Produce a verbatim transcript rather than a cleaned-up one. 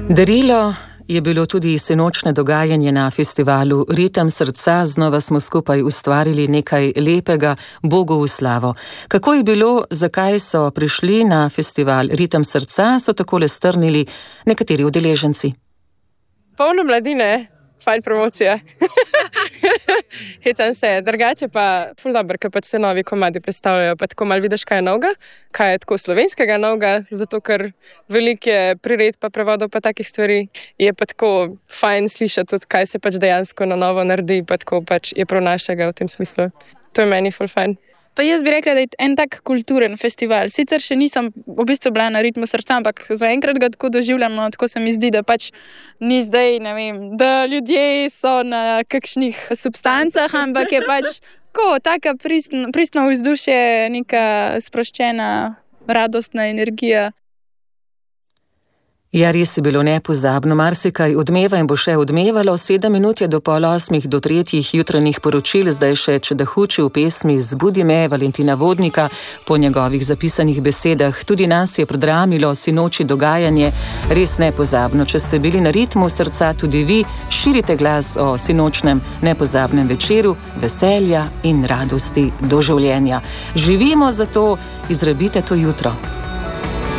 Darilo je bilo tudi sinočne dogajanje na festivalu Ritem srca. Znova smo skupaj ustvarili nekaj lepega Bogu v slavo. Kako je bilo, zakaj so prišli na festival Ritem srca, so takole strnili nekateri udeleženci. Polno mladine, fajn promocija. Hecam se, drugače pa ful dobro, ker pač se novi komadi predstavljajo, pa tako malo vidiš, kaj je novega, kaj je tako slovenskega novega, zato ker veliko je prired pa prevodov pa takih stvari. Je pa tako fajn slišati tudi, kaj se pač dejansko na novo naredi, pa tako pač je prav našega v tem smislu. To je meni ful fajn. Pa jaz bi rekla, da je en tak kulturen festival. Sicer še nisem v bistvu bila na Ritmu srca, ampak zaenkrat ga tako doživljam, no, tako se mi zdi, da pač ni zdaj, ne vem, da ljudje so na kakšnih substancah, ampak je pač ko, taka pristno, pristno vzdušje, neka sproščena, radostna energija. Ja, res je bilo nepozabno, marsikaj odmeva in bo še odmevalo. Sedem minut je do pol osmih do tretjih jutranjih poročil, zdaj še Čedahuči v pesmi Zbudi me Valentina Vodnika. Po njegovih zapisanih besedah tudi nas je prodramilo sinoči dogajanje, res nepozabno. Če ste bili na Ritmu srca, tudi vi širite glas o sinočnem nepozabnem večeru, veselja in radosti do življenja. Živimo za to, izrabite to jutro.